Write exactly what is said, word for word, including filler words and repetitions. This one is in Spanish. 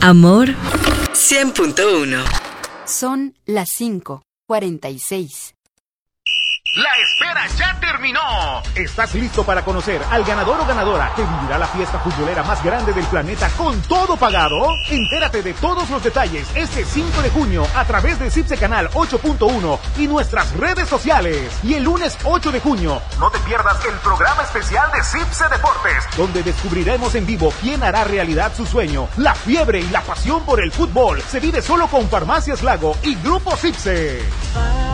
Amor cien punto uno. Son las cinco cuarenta y seis. ¡La espera ya terminó! ¿Estás listo para conocer al ganador o ganadora que vivirá la fiesta futbolera más grande del planeta con todo pagado? Entérate de todos los detalles este cinco de junio a través de Cipse Canal ocho punto uno y nuestras redes sociales. Y el lunes ocho de junio, no te pierdas el programa especial de Cipse Deportes, donde descubriremos en vivo quién hará realidad su sueño. La fiebre y la pasión por el fútbol se vive solo con Farmacias Lago y Grupo Cipse.